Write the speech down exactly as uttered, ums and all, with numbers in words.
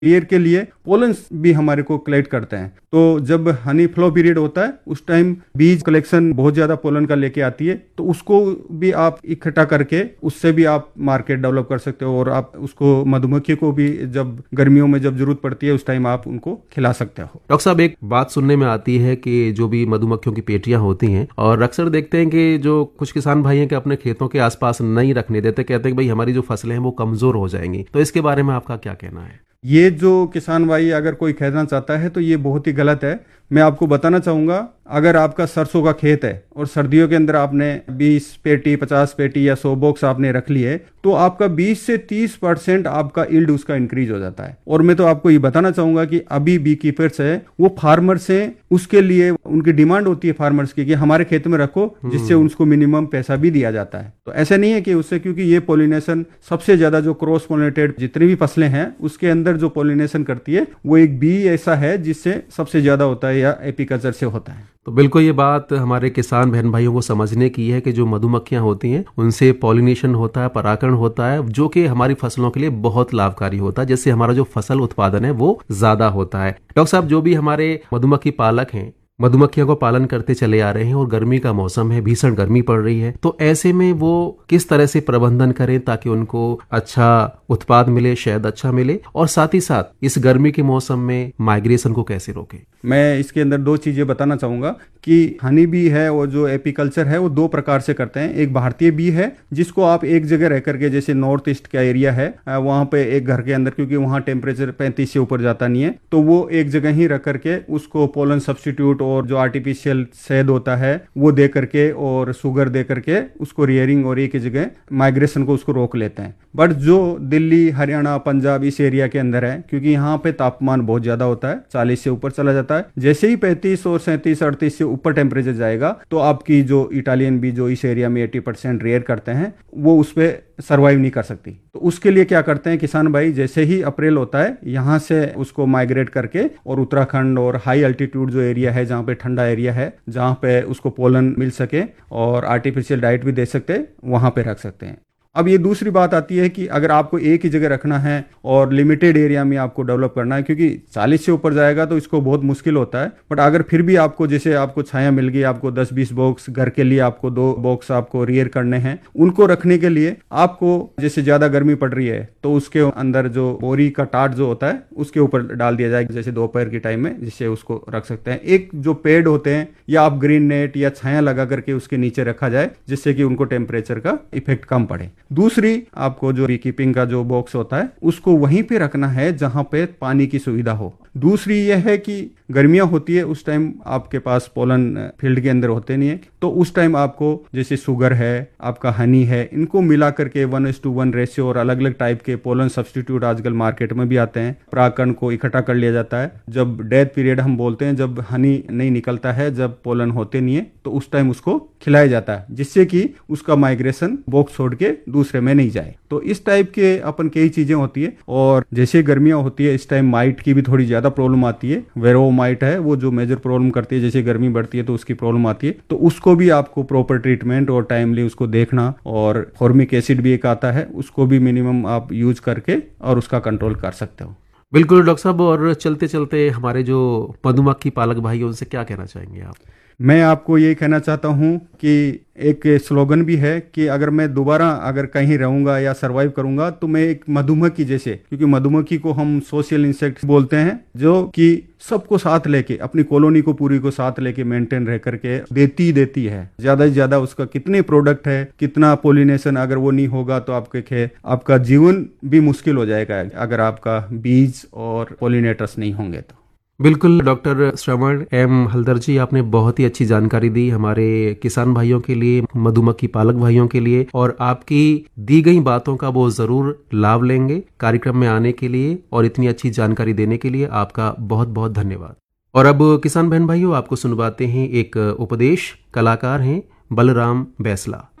Year के लिए pollen भी हमारे को कलेक्ट करते हैं। तो जब हनी फ्लो पीरियड होता है उस टाइम बीज कलेक्शन बहुत ज्यादा पोलन का लेके आती है, तो उसको भी आप इकट्ठा करके उससे भी आप मार्केट डेवलप कर सकते हो, और आप उसको मधुमक्खी को भी जब गर्मियों में जब जरूरत पड़ती है उस टाइम आप उनको खिला सकते हो। डॉक्टर साहब, एक बात सुनने में आती है कि जो भी मधुमक्खियों की पेटियां होती हैं, और अक्सर देखते हैं कि जो कुछ किसान भाई हैं कि अपने खेतों के आसपास नहीं रखने देते, कहते हैं कि भाई हमारी जो फसलें हैं वो कमजोर हो जाएंगी, तो इसके बारे में आपका क्या कहना है? ये जो किसान भाई अगर कोई कहना चाहता है तो ये बहुत ही गलत है। मैं आपको बताना चाहूंगा, अगर आपका सरसों का खेत है और सर्दियों के अंदर आपने बीस पेटी, पचास पेटी या सौ बॉक्स आपने रख लिए, तो आपका बीस से तीस परसेंट आपका यील्ड उसका इंक्रीज हो जाता है। और मैं तो आपको ये बताना चाहूंगा कि अभी बी कीपर्स है वो फार्मर से उसके लिए उनकी डिमांड होती है फार्मर्स की कि हमारे खेत में रखो, जिससे उनको मिनिमम पैसा भी दिया जाता है। तो ऐसा नहीं है कि उससे, क्योंकि ये पोलिनेशन सबसे ज्यादा जो क्रॉस पोलिनेटेड जितनी भी फसलें हैं उसके अंदर जो पोलिनेशन करती है वो एक बी ऐसा है जिससे सबसे ज्यादा होता है या एपीकल्चर से होता है। तो बिल्कुल ये बात हमारे किसान बहन भाइयों को समझने की है कि जो मधुमक्खियां होती हैं उनसे पॉलिनेशन होता है, परागण होता है, जो कि हमारी फसलों के लिए बहुत लाभकारी होता है, जिससे हमारा जो फसल उत्पादन है वो ज्यादा होता है। डॉक्टर साहब, जो भी हमारे मधुमक्खी पालक हैं मधुमक्खियों को पालन करते चले आ रहे हैं और गर्मी का मौसम है, भीषण गर्मी पड़ रही है, तो ऐसे में वो किस तरह से प्रबंधन करें ताकि उनको अच्छा उत्पाद मिले, शहद अच्छा मिले, और साथ ही साथ इस गर्मी के मौसम में माइग्रेशन को कैसे रोकें? मैं इसके अंदर दो चीजें बताना चाहूंगा कि हनी बी है और जो एपीकल्चर है वो दो प्रकार से करते हैं। एक भारतीय बी है जिसको आप एक जगह रह करके, जैसे नॉर्थ ईस्ट का एरिया है वहां पे एक घर के अंदर, क्योंकि वहां टेम्परेचर पैंतीस से ऊपर जाता नहीं है, तो वो एक जगह ही रख करके उसको पोलन सब्स्टिट्यूट और जो आर्टिफिशियल शहद होता है वो दे करके और शुगर दे करके उसको रियरिंग और एक ही जगह माइग्रेशन को उसको रोक लेते हैं। बट जो दिल्ली, हरियाणा, पंजाब इस एरिया के अंदर है, क्योंकि यहाँ पे तापमान बहुत ज्यादा होता है, चालीस से ऊपर चला जाता है, जैसे ही पैंतीस और सैंतीस अड़तीस से ऊपर टेम्परेचर जाएगा तो आपकी जो इटालियन बी जो इस एरिया में अस्सी परसेंट रेयर करते हैं वो उस पर सर्वाइव नहीं कर सकती। तो उसके लिए क्या करते हैं किसान भाई, जैसे ही अप्रैल होता है यहाँ से उसको माइग्रेट करके और उत्तराखंड और हाई अल्टीट्यूड जो एरिया है जहाँ पे ठंडा एरिया है, जहाँ पे उसको पोलन मिल सके और आर्टिफिशियल डाइट भी दे सकते हैं, वहां पे रख सकते हैं। अब ये दूसरी बात आती है कि अगर आपको एक ही जगह रखना है और लिमिटेड एरिया में आपको डेवलप करना है, क्योंकि चालीस से ऊपर जाएगा तो इसको बहुत मुश्किल होता है। बट अगर फिर भी आपको, जैसे आपको छाया मिल गई, आपको दस बीस बॉक्स घर के लिए, आपको दो बॉक्स आपको रियर करने हैं, उनको रखने के लिए आपको जैसे ज्यादा गर्मी पड़ रही है तो उसके अंदर जो बोरी का टाट जो होता है उसके ऊपर डाल दिया जाए, जैसे दोपहर के टाइम में, जिससे उसको रख सकते हैं। एक जो पेड़ होते हैं या आप ग्रीन नेट या छाया लगा करके उसके नीचे रखा जाए, जिससे कि उनको टेम्परेचर का इफेक्ट कम पड़े। दूसरी, आपको जो बीकीपिंग का जो बॉक्स होता है उसको वहीं पे रखना है जहां पे पानी की सुविधा हो। दूसरी यह है कि गर्मियां होती है उस टाइम आपके पास पोलन फील्ड के अंदर होते नहीं है, तो उस टाइम आपको जैसे शुगर है, आपका हनी है, इनको मिला करके one is to one ratio और अलग अलग टाइप के पोलन सब्स्टिट्यूट आजकल मार्केट में भी आते हैं, परागकण को इकट्ठा कर लिया जाता है। जब डेथ पीरियड हम बोलते हैं, जब हनी नहीं निकलता है, जब पोलन होते नहीं है, तो उस टाइम उसको खिलाया जाता है, जिससे कि उसका माइग्रेशन बॉक्स छोड़ के दूसरे में नहीं जाए। तो इस टाइप के अपन कई चीजें होती है। और जैसे गर्मियां होती है इस टाइम माइट की भी थोड़ी ज्यादा प्रॉब्लम आती है। वेरोमाइट है वो जो मेजर प्रॉब्लम करती है, जैसे गर्मी बढ़ती है तो उसकी प्रॉब्लम आती है, तो उसको भी आपको प्रॉपर ट्रीटमेंट और टाइमली उसको देखना, और फॉर्मिक एसिड भी एक आता है, उसको भी मिनिमम आप यूज करके और उसका कंट्रोल कर सकते हो। बिल्कुल डॉक्टर साहब, और चलते चलते हमारे जो मधुमक्खी पालक भाई उनसे क्या कहना चाहेंगे आप? मैं आपको ये कहना चाहता हूँ कि एक स्लोगन भी है कि अगर मैं दोबारा अगर कहीं रहूंगा या सरवाइव करूंगा तो मैं एक मधुमक्खी जैसे, क्योंकि मधुमक्खी को हम सोशल इंसेक्ट बोलते हैं, जो कि सबको साथ लेके, अपनी कॉलोनी को पूरी को साथ लेके मेंटेन रह करके देती देती है। ज्यादा से ज्यादा उसका कितने प्रोडक्ट है, कितना पोलिनेशन, अगर वो नहीं होगा तो आपके खे आपका जीवन भी मुश्किल हो जाएगा, अगर आपका बीज और पोलिनेटर्स नहीं होंगे तो। बिल्कुल डॉक्टर श्रवण एम हल्दर जी, आपने बहुत ही अच्छी जानकारी दी हमारे किसान भाइयों के लिए, मधुमक्खी पालक भाइयों के लिए, और आपकी दी गई बातों का वो जरूर लाभ लेंगे। कार्यक्रम में आने के लिए और इतनी अच्छी जानकारी देने के लिए आपका बहुत बहुत धन्यवाद। और अब किसान बहन भाइयों, आपको सुनवाते हैं एक उपदेश। कलाकार हैं बलराम बैसला।